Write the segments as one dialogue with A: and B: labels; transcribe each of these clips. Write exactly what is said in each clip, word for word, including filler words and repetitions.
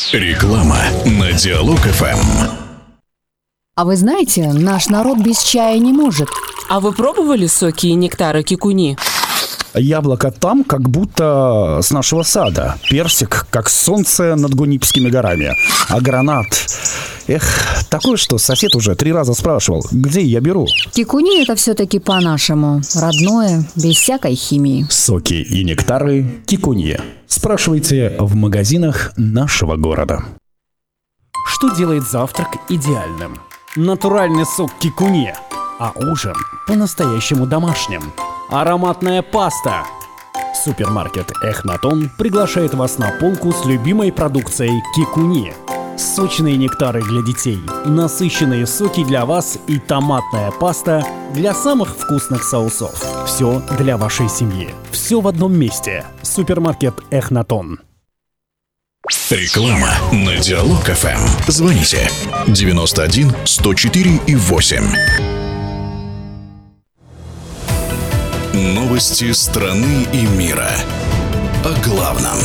A: Реклама на Диалог-ФМ.
B: А вы знаете, наш народ без чая не может.
C: А вы пробовали соки и нектары кикуни?
D: Яблоко там, как будто с нашего сада. Персик, как солнце над Гунипскими горами. А гранат... Эх, такое, что сосед уже три раза спрашивал, где я беру.
B: Кикуни — это все-таки по-нашему. Родное, без всякой химии.
D: Соки и нектары Кикуни. Спрашивайте в магазинах нашего города.
E: Что делает завтрак идеальным? Натуральный сок Кикуни. А ужин по-настоящему домашним. Ароматная паста. Супермаркет Эхнатон приглашает вас на полку с любимой продукцией Кикуни. Сочные нектары для детей, насыщенные соки для вас и томатная паста для самых вкусных соусов. Все для вашей семьи. Все в одном месте. Супермаркет Эхнатон.
A: Реклама на Диалог-ФМ. Звоните девяносто один сто четыре и восемь. Новости страны и мира. О главном.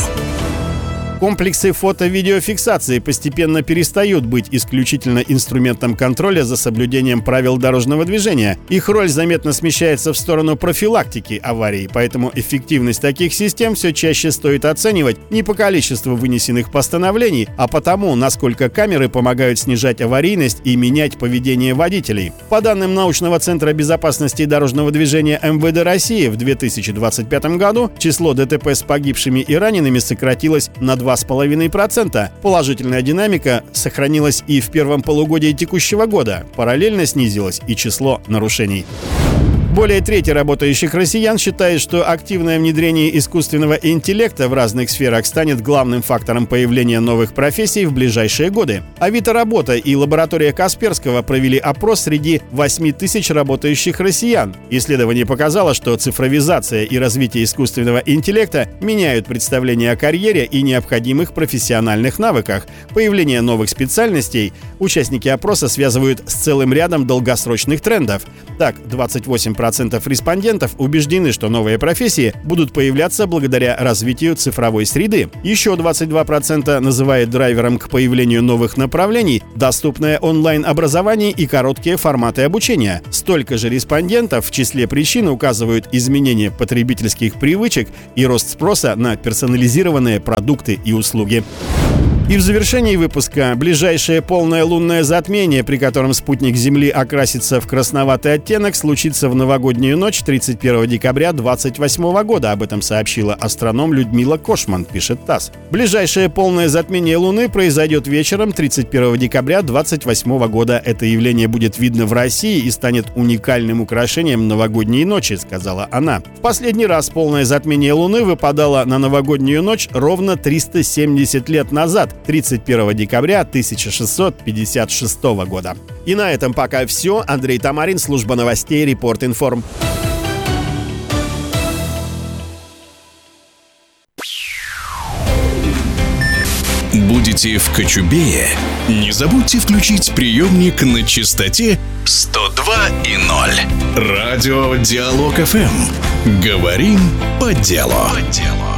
F: Комплексы фото-видеофиксации постепенно перестают быть исключительно инструментом контроля за соблюдением правил дорожного движения. Их роль заметно смещается в сторону профилактики аварий, поэтому эффективность таких систем все чаще стоит оценивать не по количеству вынесенных постановлений, а по тому, насколько камеры помогают снижать аварийность и менять поведение водителей. По данным Научного центра безопасности дорожного движения эм вэ дэ России, в две тысячи двадцать пятом году число дэ тэ пэ с погибшими и ранеными сократилось на два с половиной процента. Положительная динамика сохранилась и в первом полугодии текущего года. Параллельно снизилось и число нарушений. Более трети работающих россиян считает, что активное внедрение искусственного интеллекта в разных сферах станет главным фактором появления новых профессий в ближайшие годы. Авито Работа и лаборатория Касперского провели опрос среди восьми тысяч работающих россиян. Исследование показало, что цифровизация и развитие искусственного интеллекта меняют представление о карьере и необходимых профессиональных навыках. Появление новых специальностей участники опроса связывают с целым рядом долгосрочных трендов. Так, двадцать восемь процентов респондентов убеждены, что новые профессии будут появляться благодаря развитию цифровой среды. Еще двадцать два процента называют драйвером к появлению новых направлений доступное онлайн-образование и короткие форматы обучения. Столько же респондентов в числе причин указывают изменение потребительских привычек и рост спроса на персонализированные продукты и услуги. И в завершении выпуска ближайшее полное лунное затмение, при котором спутник Земли окрасится в красноватый оттенок, случится в новогоднюю ночь тридцать первого декабря двадцать восьмого года. Об этом сообщила астроном Людмила Кошман, пишет ТАСС. Ближайшее полное затмение Луны произойдет вечером тридцать первого декабря двадцать восьмого года. Это явление будет видно в России и станет уникальным украшением новогодней ночи, сказала она. В последний раз полное затмение Луны выпадало на новогоднюю ночь ровно триста семьдесят лет назад, тридцать первого декабря тысяча шестьсот пятьдесят шестого года. И на этом пока все. Андрей Тамарин, служба новостей Репорт Информ.
A: Будете в Кочубее? Не забудьте включить приемник на частоте сто два и ноль. Радио Диалог-ФМ. Говорим по делу. По делу.